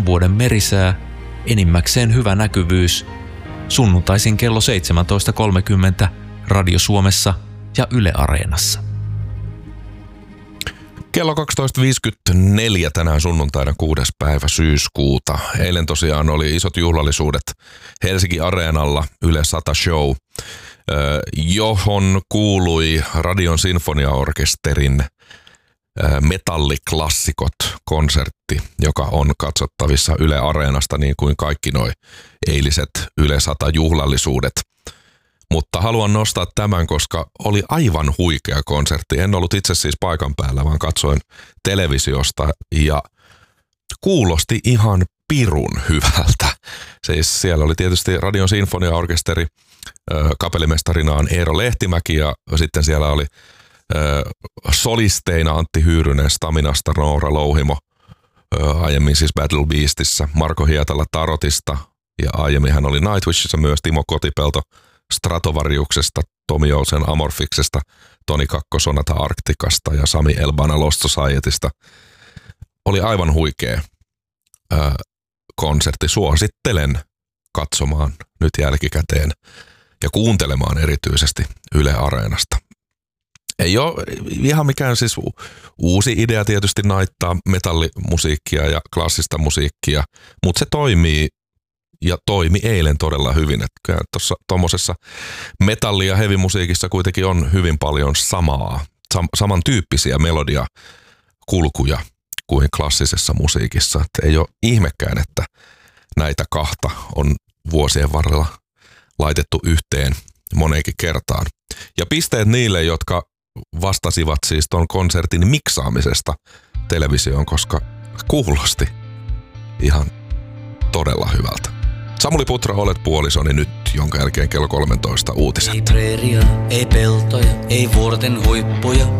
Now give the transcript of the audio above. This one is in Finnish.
vuoden merisää, enimmäkseen hyvä näkyvyys. Sunnuntaisin kello 17.30 Radio Suomessa ja Yle Areenassa. Kello 12.54 tänään sunnuntaina 6. päivä syyskuuta. Eilen tosiaan oli isot juhlallisuudet Helsinki Areenalla, Yle 100 Show, johon kuului Radion Sinfoniaorkesterin Metalliklassikot-konsertti, joka on katsottavissa Yle Areenasta niin kuin kaikki noi eiliset Yle 100 juhlallisuudet. Mutta haluan nostaa tämän, koska oli aivan huikea konsertti. En ollut itse siis paikan päällä, vaan katsoin televisiosta ja kuulosti ihan pirun hyvältä. Siis siellä oli tietysti Radion Sinfoniaorkesteri, kapellimestarinaan Eero Lehtimäki ja sitten siellä oli solisteina Antti Hyyrynen Staminasta, Noora Louhimo, aiemmin siis Battle Beastissä, Marko Hietala Tarotista ja aiemmin hän oli Nightwishissa myös Timo Kotipelto Stratovariuksesta, Tomi Jousen Amorfiksesta, Toni Kakko Sonata Arktikasta ja Sami Elbana Lost Societysta. Oli aivan huikea konsertti. Suosittelen katsomaan nyt jälkikäteen ja kuuntelemaan erityisesti Yle Areenasta. Ei ole ihan mikään siis uusi idea tietysti naittaa metallimusiikkia ja klassista musiikkia, mutta se toimii ja toimi eilen todella hyvin. Että tuossa tuommoisessa metalli- ja heavy-musiikissa kuitenkin on hyvin paljon samantyyppisiä melodiakulkuja kuin klassisessa musiikissa. Että ei ole ihmekään, että näitä kahta on vuosien varrella laitettu yhteen moneenkin kertaan. Ja pisteet niille, jotka vastasivat siis ton konsertin miksaamisesta televisioon, koska kuulosti ihan todella hyvältä. Samuli Putra, olet puolisoni nyt, jonka jälkeen kello 13 uutiset. Ei preeria, ei peltoja, ei vuorten huippuja.